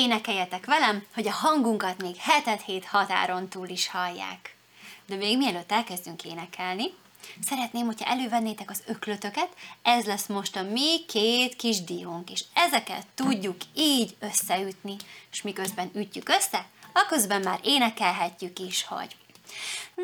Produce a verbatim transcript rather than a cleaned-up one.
énekeljetek velem, hogy a hangunkat még hetet hét határon túl is hallják. De még mielőtt elkezdünk énekelni, szeretném, hogyha elővennétek az öklötöket, ez lesz most a mi két kis diónk, és ezeket tudjuk így összeütni, és miközben ütjük össze, aközben már énekelhetjük is, hogy